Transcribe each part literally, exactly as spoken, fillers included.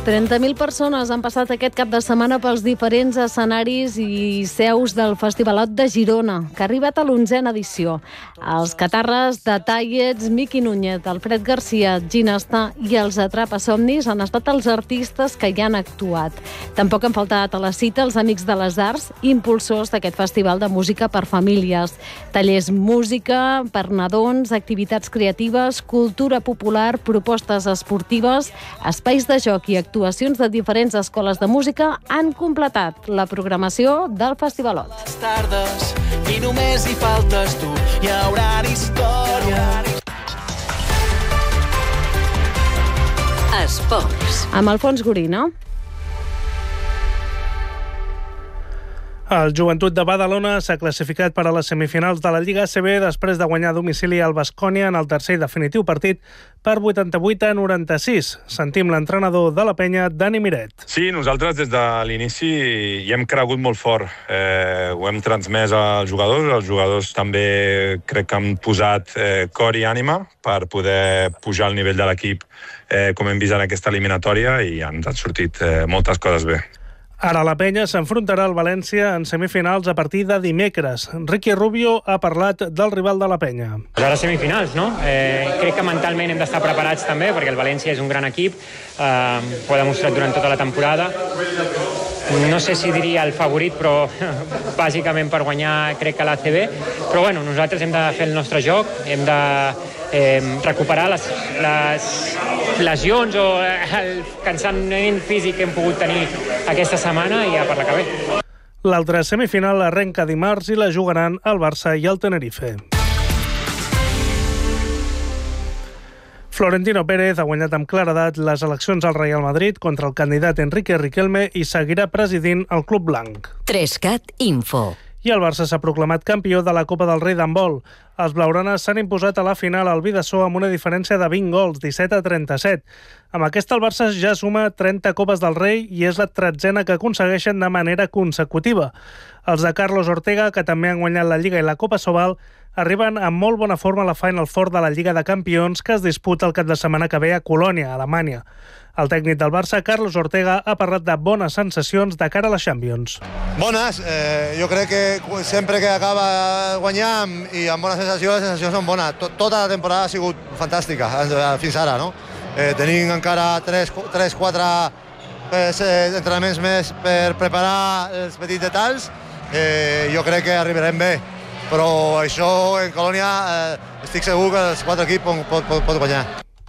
trenta mil persones han passat aquest cap de setmana pels diferents escenaris i seus del Festivalot de Girona, que ha arribat a l'onzena edició. Els catarres de Tallets, Miqui Núñez, Alfred Garcia, Ginesta i els Atrapa-somnis han estat els artistes que hi han actuat. Tampoc han faltat a la cita els Amics de les Arts, impulsors d'aquest festival de música per famílies. Tallers música per nadons, activitats creatives, cultura popular, propostes esportives, espais de joc i actuacions actuacions de diferents escoles de música han completat la programació del Festivalot. Les tardes, i només hi faltes tu, hi haurà història. Esports. Amb Alfons Gorina. El Joventut de Badalona s'ha classificat per a les semifinals de la Lliga A C B després de guanyar a domicili al Baskonia en el tercer i definitiu partit per vuitanta-vuit a noranta-sis. Sentim l'entrenador de la penya, Dani Miret. Sí, nosaltres des de l'inici hi hem cregut molt fort. Eh, ho hem transmès als jugadors. Els jugadors també crec que han posat eh, cor i ànima per poder pujar el nivell de l'equip eh, com hem vist en aquesta eliminatòria i ens han sortit eh, moltes coses bé. Ara la penya s'enfrontarà al València en semifinals a partir de dimecres. Ricky Rubio ha parlat del rival de la penya. A les semifinals, no? Eh, crec que mentalment hem d'estar preparats també, perquè el València és un gran equip, eh, ho ha demostrat durant tota la temporada. No sé si diria el favorit, però bàsicament per guanyar crec que l'A C B. Però bueno, nosaltres hem de fer el nostre joc, hem de eh, recuperar les, les lesions o el cansament físic que hem pogut tenir aquesta setmana i ja per la que ve. L'altra semifinal arrenca dimarts i la jugaran el Barça i el Tenerife. Florentino Pérez ha guanyat amb claredat les eleccions al Real Madrid contra el candidat Enrique Riquelme i seguirà presidint el club blanc. Trescat Info. I el Barça s'ha proclamat campió de la Copa del Rei d'handbol. Els blaugranes s'han imposat a la final al Bidasoa amb una diferència de vint gols, disset a trenta-set. Amb aquesta el Barça ja suma trenta Copes del Rei i és la tretzena que aconsegueixen de manera consecutiva. Els de Carlos Ortega, que també han guanyat la Lliga i la Copa Sobal, arriben amb molt bona forma a la Final Four de la Lliga de Campions que es disputa el cap de setmana que ve a Colònia, a Alemanya. El tècnic del Barça, Carlos Ortega, ha parlat de bones sensacions de cara a la Champions. Bones, eh, jo crec que sempre que acaba guanyant i amb bones sensacions, les sensacions són bones. Tot, tota la temporada ha sigut fantàstica fins ara, no? Eh, tenim encara tres quatre eh, entrenaments més per preparar els petits detalls. Eh, jo crec que arribarem bé, però això en Colònia eh, estic segur que els quatre equips pot, pot, pot guanyar.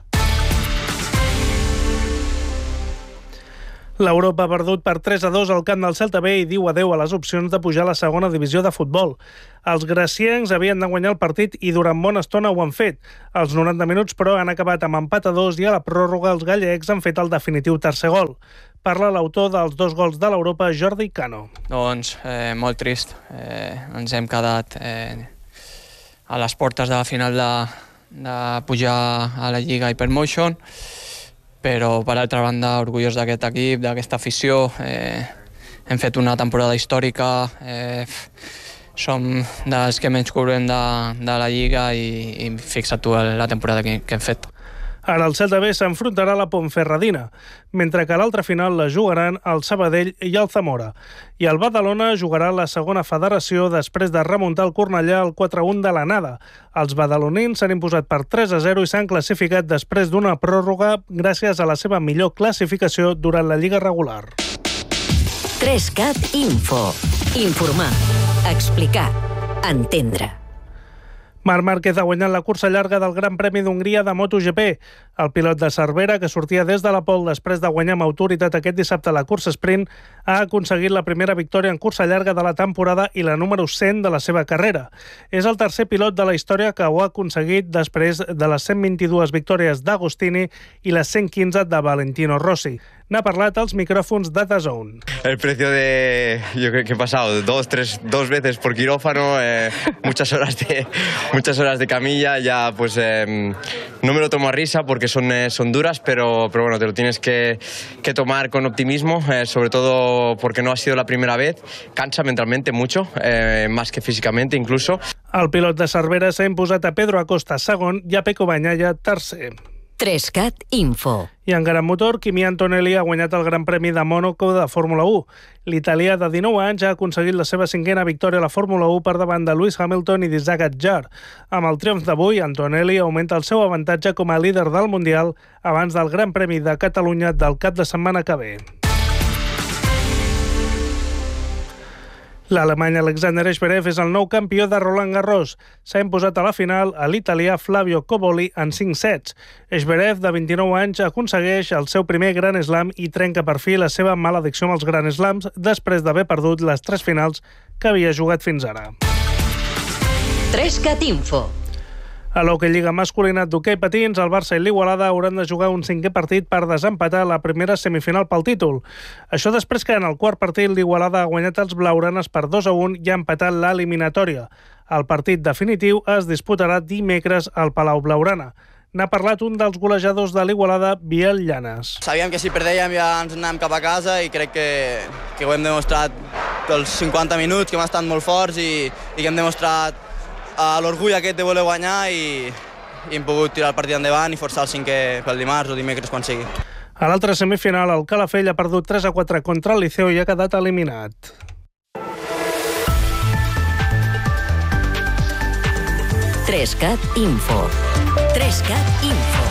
L'Europa ha perdut per tres a dos al camp del Celta B i diu adeu a les opcions de pujar a la segona divisió de futbol. Els graciencs havien de guanyar el partit i durant bona estona ho han fet. Els noranta minuts, però, han acabat amb empat a dos i a la pròrroga els gallecs han fet el definitiu tercer gol. Parla l'autor dels dos gols de l'Europa, Jordi Cano. Doncs eh, molt trist. Eh, ens hem quedat eh, a les portes de la final de, de pujar a la Lliga Hypermotion, però per altra banda orgullós d'aquest equip, d'aquesta afició. Eh, hem fet una temporada històrica, eh, som dels que menys cobrem de, de la Lliga i, i fixa't tu la temporada que, que hem fet. Ara el Celta B s'enfrontarà a la Ponferradina, mentre que l'altra final la jugaran el Sabadell i el Zamora. I el Badalona jugarà la segona federació després de remuntar el Cornellà al quatre a un de l'anada. Els badalonins s'han imposat per tres a zero i s'han classificat després d'una pròrroga gràcies a la seva millor classificació durant la Lliga regular. Trescat Info. Informar. Explicar. Entendre. Marc Márquez ha guanyat la cursa llarga del Gran Premi d'Hongria de MotoGP. El pilot de Cervera, que sortia des de la pole després de guanyar amb autoritat aquest dissabte la cursa sprint, ha aconseguit la primera victòria en cursa llarga de la temporada i la número cent de la seva carrera. És el tercer pilot de la història que ho ha aconseguit després de les cent vint-i-dues victòries d'Agostini i les cent quinze de Valentino Rossi. N'ha parlat als micrófonos de D A Z N. El precio de... Yo creo que he pasado dos, tres, dos veces por quirófano, eh, muchas horas de muchas horas de camilla, ya pues eh, no me lo tomo a risa porque son, eh, son duras, pero, pero bueno, te lo tienes que, que tomar con optimismo, eh, sobre todo porque no ha sido la primera vez. Cansa mentalmente mucho, eh, más que físicamente incluso. El pilot de Cervera s'ha imposat a Pedro Acosta segon i a Pecco Bagnaia tercer. tres cat Info. I encara en motor, Kimi Antonelli ha guanyat el Gran Premi de Mònaco de Fórmula u. L'italià de dinou anys ha aconseguit la seva cinquena victòria a la Fórmula u per davant de Lewis Hamilton i d'Isaac Adjar. Amb el triomf d'avui, Antonelli augmenta el seu avantatge com a líder del Mundial abans del Gran Premi de Catalunya del cap de setmana que ve. L'alemany Alexander Zverev és el nou campió de Roland Garros. S'ha imposat a la final a l'italià Flavio Cobolli en cinc sets. Zverev, de vint-i-nou anys, aconsegueix el seu primer Grand Slam i trenca per fi la seva maledicció amb els Grand Slams després d'haver perdut les tres finals que havia jugat fins ara. tres cat Info. A l'Hockey Lliga masculina d'hoquei patins, el Barça i l'Igualada hauran de jugar un cinquè partit per desempatar la primera semifinal pel títol. Això després que en el quart partit l'Igualada ha guanyat els blaugranes per dos a un i ha empatat l'eliminatòria. El partit definitiu es disputarà dimecres al Palau Blaugrana. N'ha parlat un dels golejadors de l'Igualada, Biel Llanes. Sabíem que si perdèiem ja ens anàvem cap a casa i crec que, que ho hem demostrat pels cinquanta minuts, que hem estat molt forts i, i que hem demostrat l'orgull aquest de voler guanyar i, i hem pogut tirar el partit endavant i forçar el cinquè pel dimarts o dimecres quan sigui. A l'altra semifinal, el Calafell ha perdut tres a quatre contra el Liceo i ha quedat eliminat. tres cat Info. tres cat Info.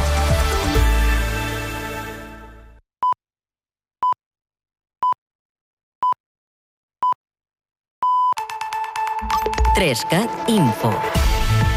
tres cat Info.